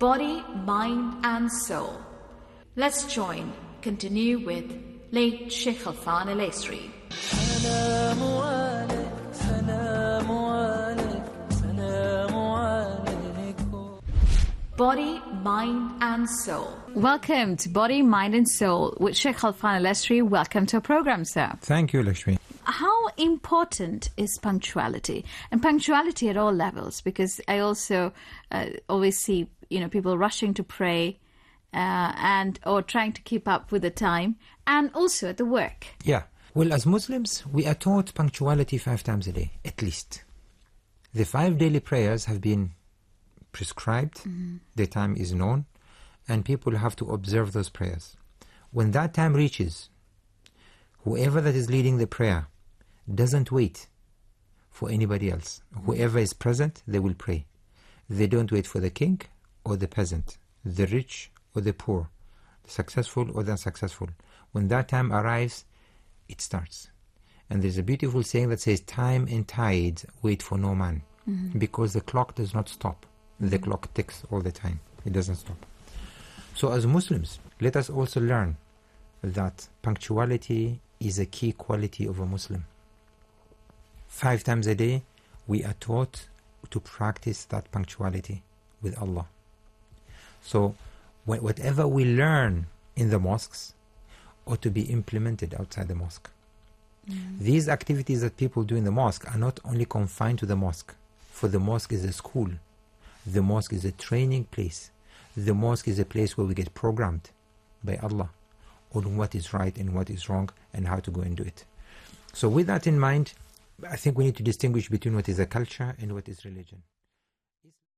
Body, Mind and Soul. Let's continue with late Sheikh Khalfan Al-Aisri. Body, Mind and Soul. Welcome to Body, Mind and Soul with Sheikh Khalfan Al-Aisri. Welcome to our program, sir. Thank you, Lakshmi. How important is punctuality? And punctuality at all levels, because I also always see people rushing to pray or trying to keep up with the time, and also at the work. Yeah. Well, as Muslims, we are taught punctuality 5 times a day, at least. The 5 daily prayers have been prescribed, the time is known, and people have to observe those prayers. When that time reaches, whoever that is leading the prayer doesn't wait for anybody else. Whoever is present, they will pray. They don't wait for the king or the peasant, the rich or the poor, the successful or the unsuccessful. When that time arrives, it starts. And there's a beautiful saying that says, time and tide wait for no man, because the clock does not stop. The clock ticks all the time. It doesn't stop. So as Muslims, let us also learn that punctuality is a key quality of a Muslim. 5 times a day, we are taught to practice that punctuality with Allah. So whatever we learn in the mosques ought to be implemented outside the mosque. These activities that people do in the mosque are not only confined to the mosque, for the mosque is a school. The mosque is a training place. The mosque is a place where we get programmed by Allah on what is right and what is wrong and how to go and do it. So with that in mind, I think we need to distinguish between what is a culture and what is religion.